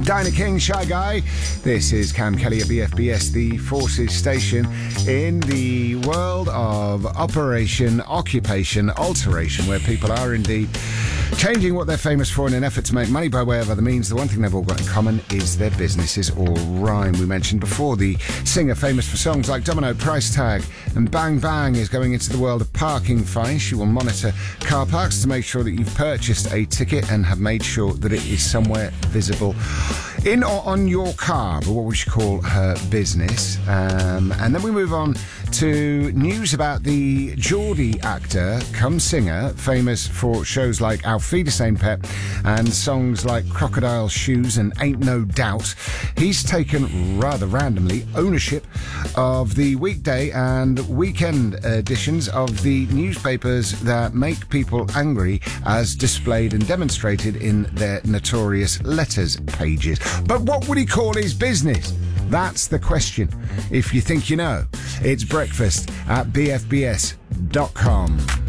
Dinah King, Shy Guy. This is Cam Kelly at BFBS, the Forces station in the world of operation, occupation, alteration, where people are indeed changing what they're famous for in an effort to make money by way of other means. The one thing they've all got in common is their businesses all rhyme. We mentioned before the singer famous for songs like Domino, Price Tag and Bang Bang is going into the world of parking fines. She will monitor car parks to make sure that you've purchased a ticket and have made sure that it is somewhere visible in or on your car, but what we should call her business. And then we move on to news about the Geordie actor cum singer, famous for shows like Auf Wiedersehen Pet and songs like Crocodile Shoes and Ain't No Doubt. He's taken, rather randomly, ownership of the weekday and weekend editions of the newspapers that make people angry, as displayed and demonstrated in their notorious letters pages. But what would he call his business? That's the question. If you think you know, it's breakfast at bfbs.com.